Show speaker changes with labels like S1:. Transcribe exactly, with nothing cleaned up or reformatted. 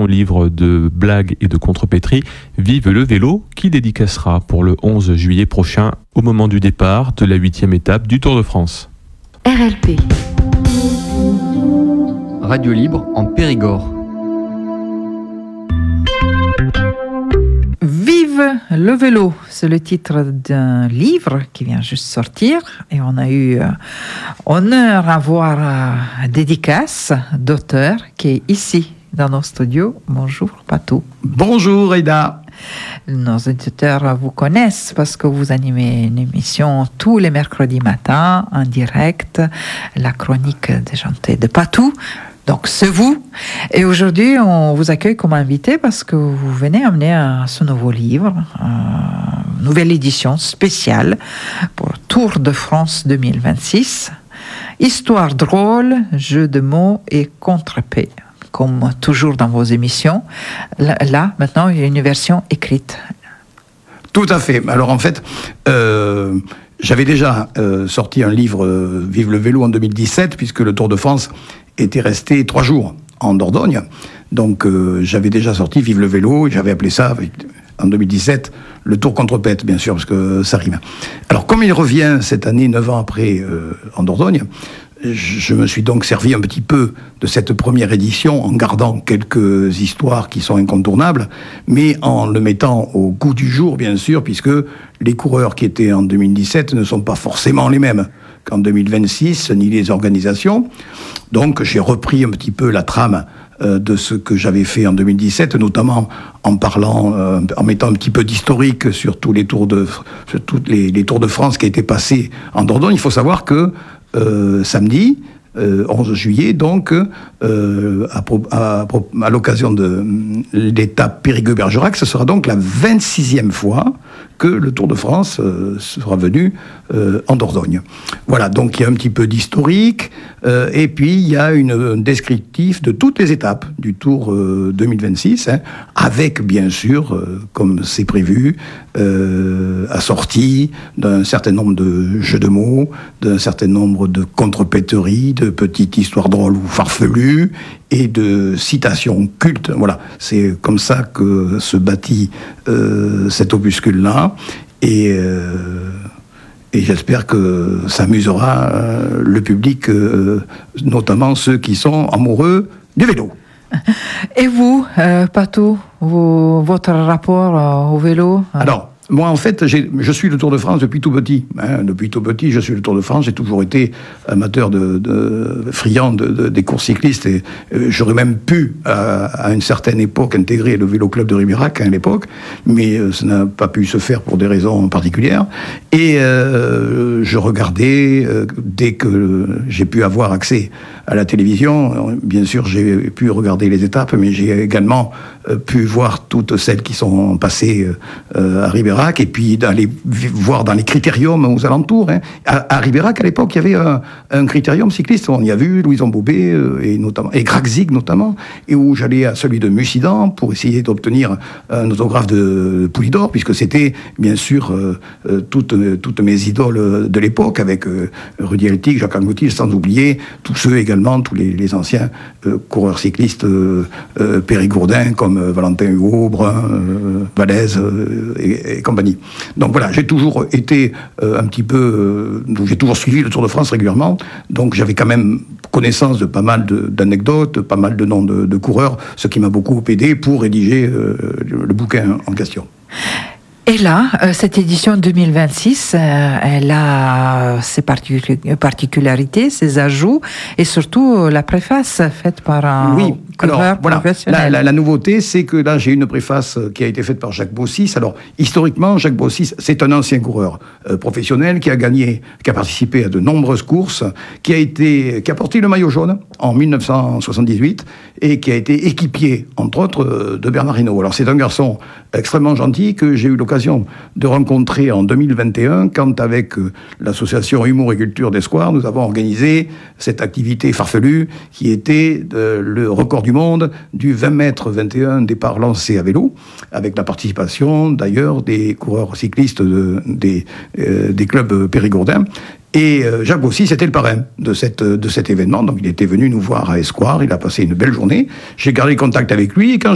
S1: son livre de blagues et de contrepétrie Vive le vélo, qu'il dédicacera pour le onze juillet prochain au moment du départ de la huitième étape du Tour de France.
S2: R L P.
S3: Radio libre en Périgord.
S4: Vive le vélo, c'est le titre d'un livre qui vient juste sortir et on a eu euh, honneur à voir euh, dédicace d'auteur qui est ici dans nos studios. Bonjour Patou.
S5: Bonjour Aïda.
S4: Nos auditeurs vous connaissent parce que vous animez une émission tous les mercredis matins en direct, la chronique déjantée de Patou. Donc, c'est vous. Et aujourd'hui, on vous accueille comme invité parce que vous venez amener euh, ce nouveau livre, euh, nouvelle édition spéciale pour Tour de France deux mille vingt-six. Histoire drôle, jeux de mots et contre-paix. Comme toujours dans vos émissions. Là, là, maintenant, il y a une version écrite.
S5: Tout à fait. Alors, en fait, euh, j'avais déjà euh, sorti un livre, euh, Vive le vélo, en deux mille dix-sept, puisque le Tour de France était resté trois jours en Dordogne. Donc, euh, j'avais déjà sorti Vive le vélo, et j'avais appelé ça, en deux mille dix-sept, le Tour contre-pète, bien sûr, parce que ça rime. Alors, comme il revient cette année, neuf ans après, euh, en Dordogne, je me suis donc servi un petit peu de cette première édition en gardant quelques histoires qui sont incontournables, mais en le mettant au goût du jour, bien sûr, puisque les coureurs qui étaient en deux mille dix-sept ne sont pas forcément les mêmes qu'en deux mille vingt-six, ni les organisations. Donc j'ai repris un petit peu la trame euh, de ce que j'avais fait en deux mille dix-sept, notamment en parlant, euh, en mettant un petit peu d'historique sur tous les tours de, sur toutes les, les tours de France qui étaient passés en Dordogne. Il faut savoir que Euh, samedi, euh, onze juillet, donc, euh, à, à, à l'occasion de l'étape Périgueux-Bergerac, ce sera donc la vingt-sixième fois que le Tour de France euh, sera venu euh, en Dordogne. Voilà, donc il y a un petit peu d'historique, euh, et puis il y a une, un descriptif de toutes les étapes du Tour euh, deux mille vingt-six, hein, avec bien sûr, euh, comme c'est prévu, euh, assorti d'un certain nombre de jeux de mots, d'un certain nombre de contrepéteries, de petites histoires drôles ou farfelues, et de citations cultes. Voilà, c'est comme ça que se bâtit euh, cet opuscule-là. Et, euh, et j'espère que ça amusera euh, le public, euh, notamment ceux qui sont amoureux du vélo.
S4: Et vous, euh, Patou, vous, votre rapport euh, au vélo euh...
S5: Alors, moi, en fait, j'ai, je suis le Tour de France depuis tout petit. Hein, depuis tout petit, je suis le Tour de France. J'ai toujours été amateur de, de friand de, de, des courses cyclistes. Et euh, j'aurais même pu, à, à une certaine époque, intégrer le Vélo Club de Ribérac à l'époque, mais euh, ça n'a pas pu se faire pour des raisons particulières. Et euh, je regardais euh, dès que j'ai pu avoir accès à la télévision. Bien sûr, j'ai pu regarder les étapes, mais j'ai également euh, pu voir toutes celles qui sont passées euh, à Ribérac. Et puis d'aller voir dans les critériums aux alentours. Hein. À, à Ribérac, à l'époque, il y avait un, un critérium cycliste. On y a vu Louison Bobet euh, et, notamment, et Gragzig notamment, et où j'allais à celui de Mussidan pour essayer d'obtenir un autographe de Poulidor, puisque c'était bien sûr euh, euh, toutes, toutes mes idoles de l'époque, avec euh, Rudy Eltig, Jacques Anquetil, sans oublier tous ceux également, tous les, les anciens euh, coureurs cyclistes euh, euh, périgourdins, comme euh, Valentin Huot, Brun, euh, Valèze euh, et, et compagnie. Donc voilà, j'ai toujours été euh, un petit peu... Euh, j'ai toujours suivi le Tour de France régulièrement, donc j'avais quand même connaissance de pas mal de, d'anecdotes, pas mal de noms de, de coureurs, ce qui m'a beaucoup aidé pour rédiger euh, le, le bouquin en question.
S4: Et là, euh, cette édition deux mille vingt-six, euh, elle a ses particul- particularités, ses ajouts, et surtout euh, la préface faite par un
S5: oui.
S4: coureur
S5: Alors, voilà.
S4: professionnel.
S5: La, la, la nouveauté, c'est que là, j'ai une préface qui a été faite par Jacques Bossis. Alors, historiquement, Jacques Bossis, c'est un ancien coureur euh, professionnel qui a gagné, qui a participé à de nombreuses courses, qui a été, qui a porté le maillot jaune en mille neuf cent soixante-dix-huit et qui a été équipier, entre autres, de Bernard Hinault. Alors, c'est un garçon extrêmement gentil que j'ai eu l'occasion de rencontrer en deux mille vingt et un, quand avec euh, l'association Humour et Culture d'Escoir, nous avons organisé cette activité farfelue qui était euh, le record du monde du vingt mètres vingt et un départ lancé à vélo, avec la participation d'ailleurs des coureurs cyclistes de, des, euh, des clubs périgourdins. Et euh, Jacques Bossis, c'était le parrain de, cette, de cet événement. Donc il était venu nous voir à Escoir, il a passé une belle journée. J'ai gardé contact avec lui et quand